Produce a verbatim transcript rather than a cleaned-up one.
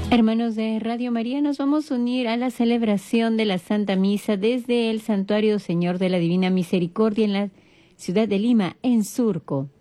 Hermanos de Radio María, nos vamos a unir a la celebración de la Santa Misa desde el Santuario Señor de la Divina Misericordia en la ciudad de Lima, en Surco.